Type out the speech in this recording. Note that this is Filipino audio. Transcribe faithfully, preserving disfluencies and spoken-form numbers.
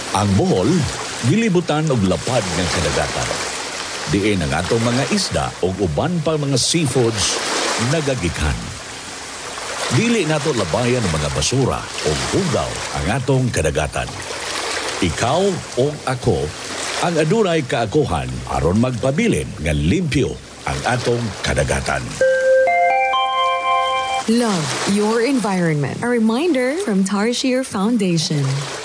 Ang Bohol, gilibutan og lapad ng kadagatan. Diin ang atong mga isda o uban pa mga seafoods nagagikan. Dili nato labayan ng mga basura o hugaw ang atong kadagatan. Ikaw o ako ang adunay kaakuhan aron magpabilin nga limpyo ang atong kadagatan. Love your environment. A reminder from Tarshir Foundation.